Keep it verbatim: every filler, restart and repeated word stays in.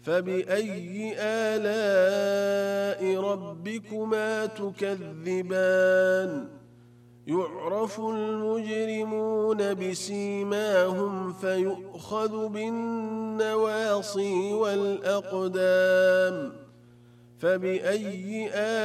فبأي آلاء ربكما تكذبان يعرف المجرمون بسيماهم فيؤخذ بالنواصي والأقدام فبأي آلاء